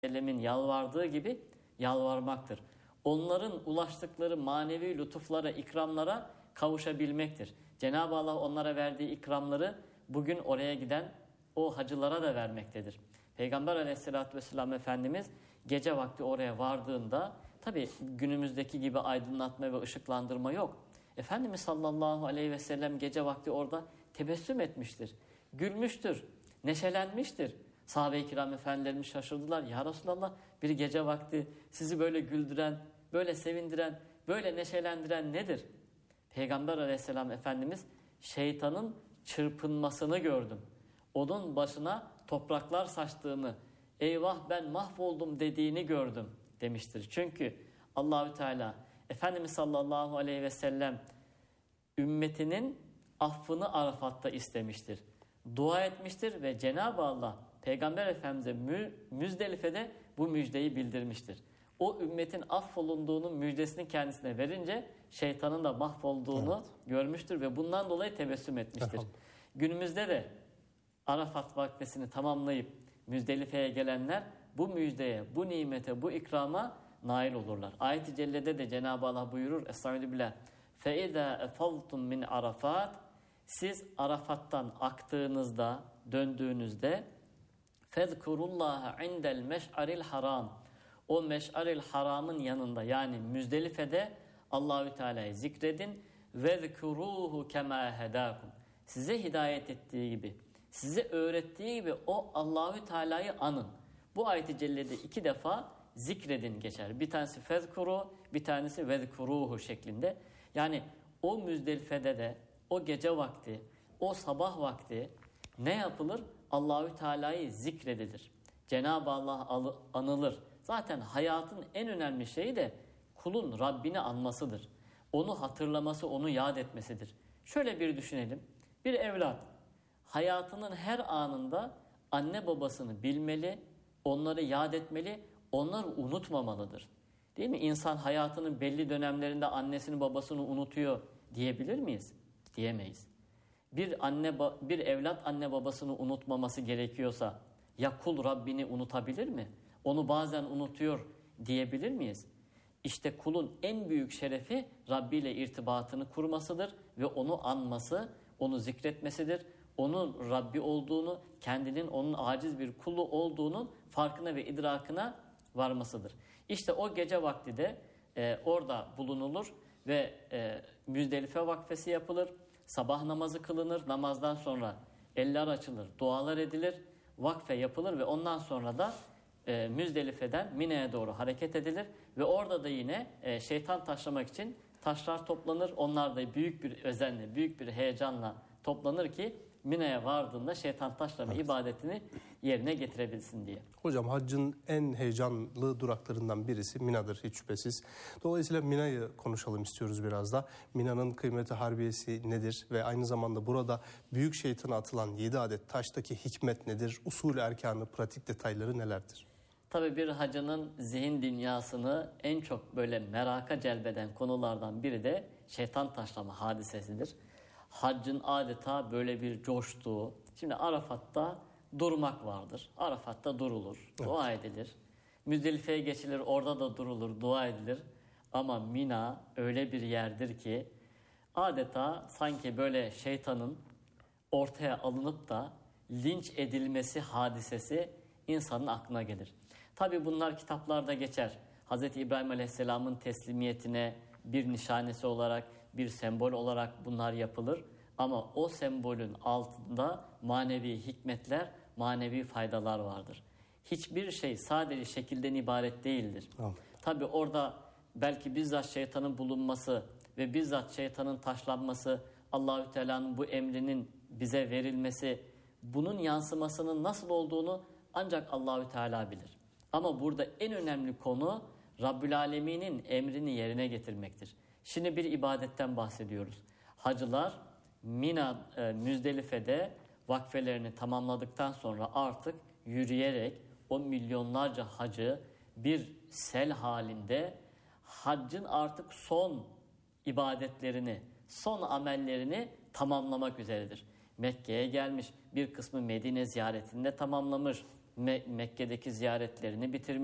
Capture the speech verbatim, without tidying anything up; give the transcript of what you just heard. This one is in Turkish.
Sellem'in yalvardığı gibi yalvarmaktır. Onların ulaştıkları manevi lütuflara, ikramlara kavuşabilmektir. Cenab-ı Allah onlara verdiği ikramları bugün oraya giden o hacılara da vermektedir. Peygamber Aleyhisselatü vesselam Efendimiz gece vakti oraya vardığında, tabi günümüzdeki gibi aydınlatma ve ışıklandırma yok. Efendimiz sallallahu aleyhi ve sellem gece vakti orada tebessüm etmiştir, gülmüştür, neşelenmiştir. Sahabe-i kiram efendilerimiz şaşırdılar. Ya Resulallah, bir gece vakti sizi böyle güldüren, böyle sevindiren, böyle neşelendiren nedir? Peygamber Aleyhisselam Efendimiz, şeytanın çırpınmasını gördüm. Onun başına topraklar saçtığını, eyvah ben mahvoldum dediğini gördüm demiştir. Çünkü Allahü Teala Efendimiz sallallahu aleyhi ve sellem ümmetinin affını Arafat'ta istemiştir. Dua etmiştir ve Cenab-ı Allah Peygamber Efendimiz'e mü, Müzdelife'de bu müjdeyi bildirmiştir. O ümmetin affolunduğunun müjdesini kendisine verince şeytanın da mahvolduğunu evet. görmüştür ve bundan dolayı tebessüm etmiştir. Evet. Günümüzde de Arafat vakfesini tamamlayıp Müzdelife'ye gelenler bu müjdeye, bu nimete, bu ikrama nail olurlar. Ayet-i Celle'de de Cenab-ı Allah buyurur: Estaizu billah. فَاِذَا اَفَلْتُمْ مِنْ Arafat. Siz Arafat'tan aktığınızda, döndüğünüzde فَذْكُرُوا عِنْدَ الْمَشْعَرِ الْحَرَامِ. O Meş'aril Haram'ın yanında, yani Müzdelife'de Allahü Teala'yı zikredin. وَذْكُرُوهُ كَمَا هَدَاكُمْ. Size hidayet ettiği gibi, size öğrettiği gibi o Allahü Teala'yı anın. Bu ayet-i cellede iki defa zikredin geçer. Bir tanesi fezkuru, bir tanesi vezkuruhu şeklinde. Yani o Müzdelife'de de, o gece vakti, o sabah vakti ne yapılır? Allahü Teala'yı zikredilir. Cenab-ı Allah anılır. Zaten hayatın en önemli şeyi de kulun Rabbini anmasıdır. Onu hatırlaması, onu yad etmesidir. Şöyle bir düşünelim. Bir evlat hayatının her anında anne babasını bilmeli, onları yad etmeli, onları unutmamalıdır. Değil mi? İnsan hayatının belli dönemlerinde annesini babasını unutuyor diyebilir miyiz? Diyemeyiz. Bir anne bir evlat anne babasını unutmaması gerekiyorsa ya kul Rabbini unutabilir mi? Onu bazen unutuyor diyebilir miyiz? İşte kulun en büyük şerefi Rabbi ile irtibatını kurmasıdır ve onu anması, onu zikretmesidir. Onun Rabbi olduğunu, kendinin onun aciz bir kulu olduğunun farkına ve idrakına varmasıdır. İşte o gece vakti de e, orada bulunulur ve e, Müzdelife vakfesi yapılır. Sabah namazı kılınır. Namazdan sonra eller açılır, dualar edilir, vakfe yapılır ve ondan sonra da e, Müzdelife'den Mine'ye doğru hareket edilir. Ve orada da yine e, şeytan taşlamak için taşlar toplanır. Onlar da büyük bir özenle, büyük bir heyecanla toplanır ki Mine'ye vardığında şeytan taşlama evet. ibadetini yerine getirebilsin diye. Hocam haccın en heyecanlı duraklarından birisi Mina'dır hiç şüphesiz. Dolayısıyla Mina'yı konuşalım istiyoruz biraz da. Mina'nın kıymeti harbiyesi nedir ve aynı zamanda burada büyük şeytana atılan yedi adet taştaki hikmet nedir? Usul erkanı, pratik detayları nelerdir? Tabii bir hacının zihin dünyasını en çok böyle meraka celbeden konulardan biri de şeytan taşlama hadisesidir. Haccın adeta böyle bir coştuğu, şimdi Arafat'ta durmak vardır. Arafat'ta durulur, evet. dua edilir. Müzdelife'ye geçilir, orada da durulur, dua edilir. Ama Mina öyle bir yerdir ki adeta sanki böyle şeytanın ortaya alınıp da linç edilmesi hadisesi insanın aklına gelir. Tabi bunlar kitaplarda geçer. Hazreti İbrahim Aleyhisselam'ın teslimiyetine bir nişanesi olarak, bir sembol olarak bunlar yapılır. Ama o sembolün altında manevi hikmetler, manevi faydalar vardır. Hiçbir şey sadece şekilden ibaret değildir. Oh. Tabi orada belki bizzat şeytanın bulunması ve bizzat şeytanın taşlanması, Allahü Teala'nın bu emrinin bize verilmesi, bunun yansımasının nasıl olduğunu ancak Allahü Teala bilir. Ama burada en önemli konu Rabbül Alemin'in emrini yerine getirmektir. Şimdi bir ibadetten bahsediyoruz. Hacılar Mina, e, Müzdelife'de vakfelerini tamamladıktan sonra artık yürüyerek o milyonlarca hacı bir sel halinde haccın artık son ibadetlerini, son amellerini tamamlamak üzeredir. Mekke'ye gelmiş, bir kısmı Medine ziyaretinde tamamlamış, Me- Mekke'deki ziyaretlerini bitirmiş.